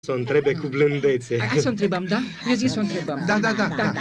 Să o întrebe cu blândețe. Hai să o întrebăm, da? Eu zic să o întrebăm. Da.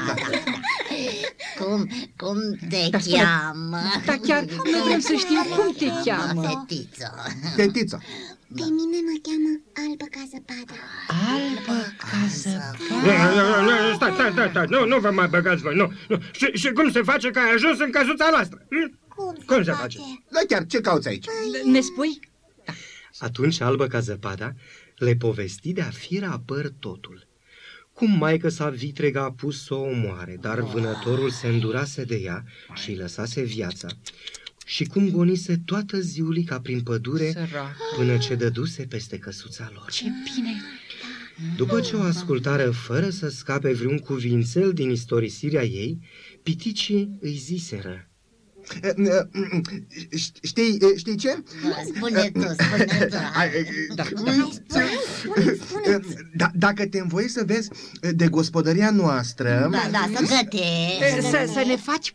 Cum te cheamă? Da, chiar noi vrem să știm cum te cheamă. Fetiță. Pe mine mă cheamă Albă ca zăpada. Albă ca zăpada. Stai, nu vă mai băgați voi, nu. Și cum se face că ai ajuns în căsuța noastră? Cum se face? Da, chiar, ce cauți aici? Ne spui? Atunci Albă ca zăpada le povesti de-a fiera păr totul. Cum maică-sa vitregă a pus să o omoare, dar vânătorul se îndurase de ea și îi lăsase viața. Și cum gonise toată ziulica prin pădure până ce dăduse peste căsuța lor. Ce bine! După ce o ascultară fără să scape vreun cuvințel din istorisirea ei, piticii îi ziseră: Știi ce? Spune tu. Dacă te învoie să vezi de gospodăria noastră... Da, să gătești. Să ne faci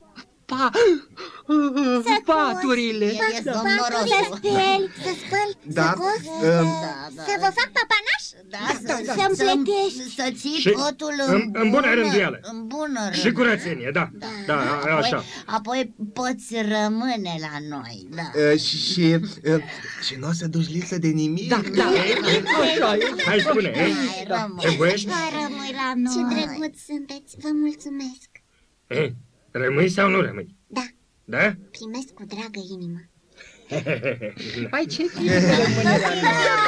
paturile. Să speli, să spăl, să cozi, să vă fac papanaș? Să-mi plătești. Să ții totul în bună rânduială. În bună și curățenie, da, așa. Apoi poți rămâne la noi, da. Și nu o să duci lipsă de nimic. Da, așa e. Hai, spune, trebuiești? Rămâi la noi. Ce drăguți sunteți, vă mulțumesc. Rămâi sau nu rămâi? Da. Da? Primesc cu dragă inimă. Păi ce bine rămâne la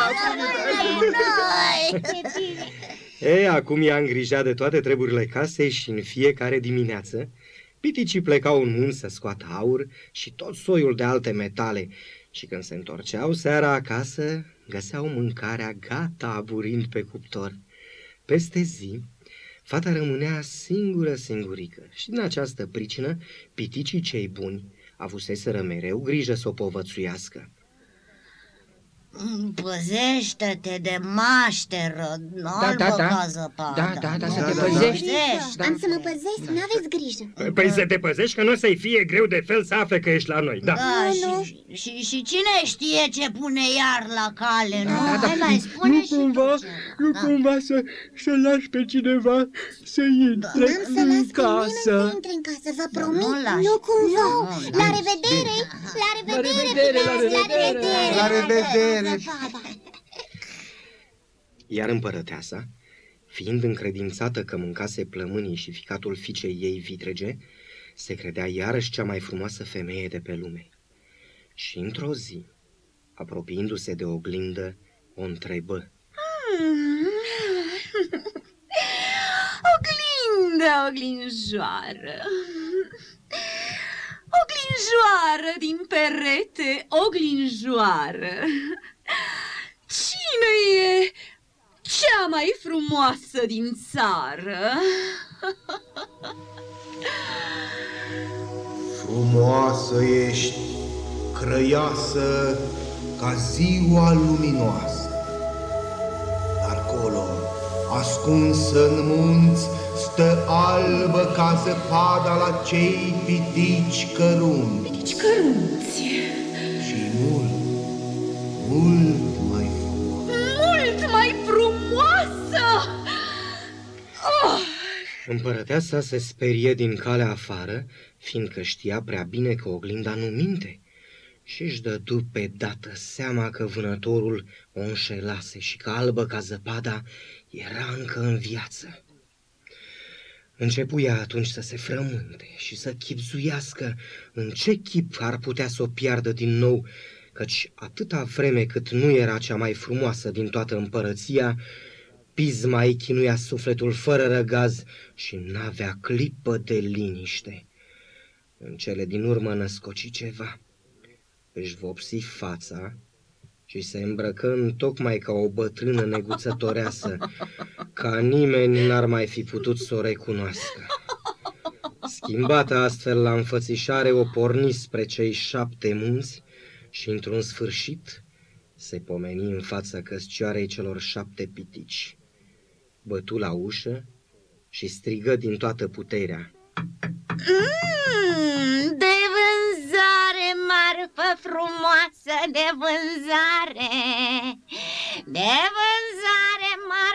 noi. Acum ea îngrija de toate treburile casei și în fiecare dimineață piticii plecau în munți să scoată aur și tot soiul de alte metale și când se întorceau seara acasă, găseau mâncarea gata aburind pe cuptor. Peste zi, fata rămânea singurică și din această pricină piticii cei buni avuseseră mereu grijă să o povățuiască. Păzește-te de mașteră, Albă ca zăpada. Da, să te păzești. Am să mă păzesc, n-aveți grijă. Păi să te păzești că nu o să-i fie greu de fel să afle că ești la noi, da. Și cine știe ce pune iar la cale, nu? Mai spune nu cumva să lași pe cineva să intre în casă. Să intre în casă, vă promit. Nu cumva. La revedere. La revedere. Iar împărăteasa, fiind încredințată că mâncase plămânii și ficatul fiicei ei vitrege, se credea iarăși cea mai frumoasă femeie de pe lume. Și într-o zi, apropiindu-se de oglindă, o întrebă: Oglinjoară, oglinjoară din perete, oglinjoară, cine e cea mai frumoasă din țară? Frumoasă ești, crăiasă ca ziua luminoasă, dar colo, ascunsă în munți, stă albă ca zăpada la cei pitici cărunți. Pitici cărunți. Și mult mai frumoasă. Mult mai frumoasă! Împărăteasa se sperie din calea afară, fiindcă știa prea bine că oglinda nu minte, și își dădu pe dată seama că vânătorul o înșelase și că Albă ca zăpada era încă în viață. Începu ea atunci să se frământe și să chibzuiască în ce chip ar putea să o piardă din nou, căci atâta vreme cât nu era cea mai frumoasă din toată împărăția, pisma îi chinuia sufletul fără răgaz și n-avea clipă de liniște. În cele din urmă născoci ceva. Își vopsi fața și se îmbrăcă întocmai ca o bătrână neguțătoreasă, ca nimeni n-ar mai fi putut să o recunoască. Schimbată astfel la înfățișare, o porni spre cei 7 munți și, într-un sfârșit, se pomeni în fața căscioarei celor 7 pitici. Bătu la ușă și strigă din toată puterea: De vânzare, marfă frumoasă, de vânzare, de vânzare.